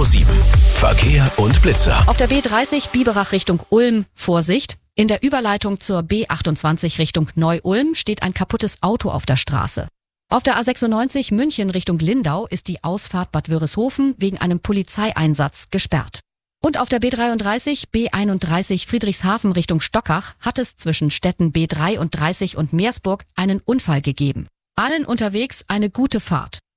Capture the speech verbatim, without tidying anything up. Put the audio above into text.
Uhr sieben. Verkehr und Blitzer. Auf der B dreißig Biberach Richtung Ulm, Vorsicht. In der Überleitung zur B achtundzwanzig Richtung Neu-Ulm steht ein kaputtes Auto auf der Straße. Auf der A sechsundneunzig München Richtung Lindau ist die Ausfahrt Bad Wörishofen wegen einem Polizeieinsatz gesperrt. Und auf der B dreiunddreißig B einunddreißig Friedrichshafen Richtung Stockach hat es zwischen Städten B dreiunddreißig und Meersburg einen Unfall gegeben. Allen unterwegs eine gute Fahrt.